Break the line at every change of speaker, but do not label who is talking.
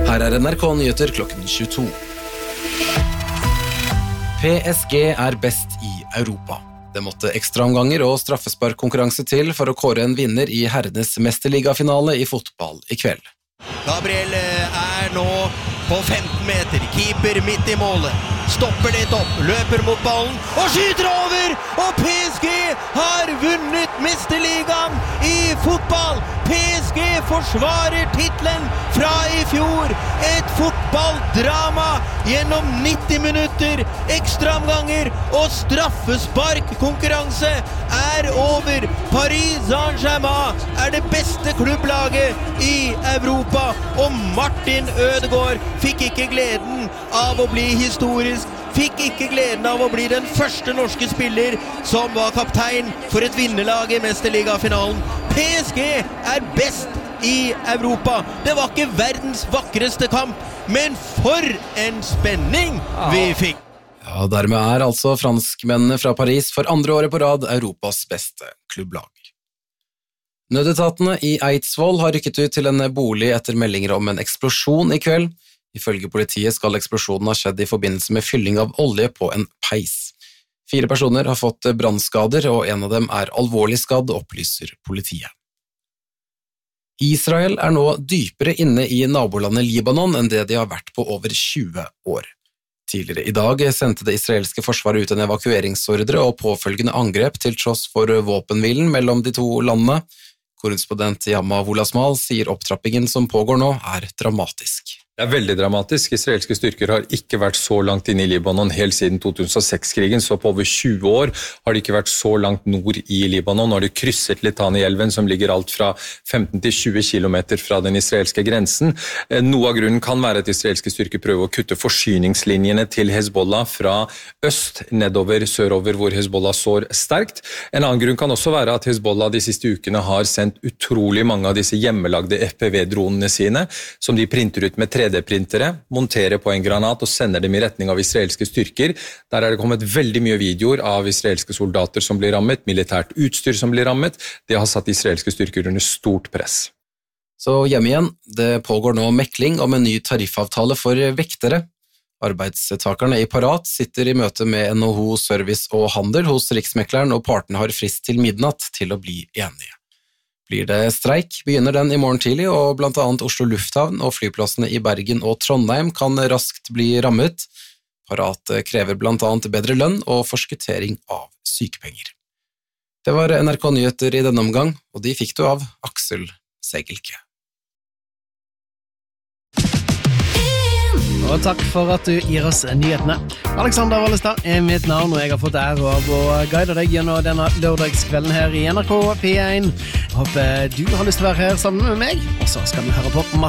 Her NRK Nyheter klokken 22. PSG best i Europa. Det måtte ekstraomganger og straffesparkkonkurranse til for å kåre en vinner i herrenes mesterligafinale i fotball i kveld.
Gabriel nå på 15 meter, keeper midt i målet, stopper litt opp, løper mot ballen og skyter over, og PSG har vunnet mesterligaen i fotball. PSG forsvarer titlen fra i fjor, et fotballdrama gjennom 90 minutter, ekstraomganger og straffesparkkonkurranse over. Paris Saint-Germain det beste klubblaget i Europa, og Martin Ødegaard fikk ikke gleden av å bli historisk, fikk ikke gleden av å bli den første norske spiller som var kaptein for et vinnerlag i mesterligafinalen. PSG best i Europa. Det var ikke verdens vakreste kamp, men for en spenning vi fikk!
Ja, dermed altså franskmennene fra Paris for andre året på rad Europas beste klubblag. Nødetatene i Eidsvoll har rykket ut til en bolig etter meldinger om en eksplosjon i kveld. Ifølge politiet skal eksplosjonen ha skjedd i forbindelse med fylling av olje på en peis. 4 personer har fått brannskader, og en av dem alvorlig skadd, opplyser politiet. Israel nå dypere inne i nabolandet Libanon enn det de har vært på over 20 år. Tidligere i dag sendte det israelske forsvaret ut en evakueringsordre og påfølgende angrep til tross for våpenhvilen mellom de to landene. Korrespondent Yamma Wolasmal sier opptrappingen som pågår nå dramatisk.
Det veldig dramatisk. Israelske styrker har ikke vært så langt inne i Libanon helt siden 2006-krigen, så på over 20 år har de ikke vært så langt nord i Libanon. Nå har de krysset Litani-elven, som ligger alt fra 15 til 20 kilometer fra den israelske grensen. Noe av grunnen kan være at israelske styrker prøver å kutte forsyningslinjene til Hezbollah fra øst nedover sørover, hvor Hezbollah sår sterkt. En annen grunn kan også være at Hezbollah de siste ukene har sendt utrolig mange av disse hjemmelagde FPV-dronene sine, som de printer ut med 3D-printere, monterer på en granat og sender dem i retning av israelske styrker. Der det kommet veldig mye videoer av israelske soldater som blir rammet, militært utstyr som blir rammet. Det har satt israelske styrker under stort press.
Så hjemme igjen, det pågår nå mekling om en ny tariffavtale for vektere. Arbeidstakerne i Parat sitter i møte med NHO Service og Handel hos Riksmekleren, og partene har frist til midnatt til å bli enige. Blir det streik, begynner den i morgen tidlig, og blant annet Oslo Lufthavn og flyplassene i Bergen og Trondheim kan raskt bli rammet. Parat krever blant annet bedre lønn og forskuttering av sykepenger. Det var NRK Nyheter i denne omgang, og de fikk du av Aksel Segelke.
Og takk for at du gir oss nyhetene. Alexander Wallestad mitt navn, og jeg har fått ære av å guide deg gjennom denne lørdagskvelden her i NRK P1. Jeg håper du har lyst til å være her sammen med meg, og så skal vi høre på masse